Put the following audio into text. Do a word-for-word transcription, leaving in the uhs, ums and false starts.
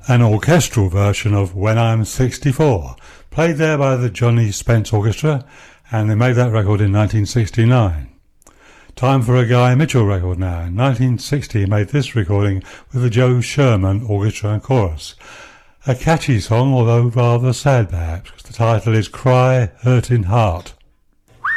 an orchestral version of When I'm sixty-four, played there by the Johnny Spence Orchestra, and they made that record in nineteen sixty-nine. Time for a Guy Mitchell record now. In nineteen sixty he made this recording with the Joe Sherman Orchestra and Chorus. A catchy song, although rather sad perhaps, because the title is Cry Hurting Heart.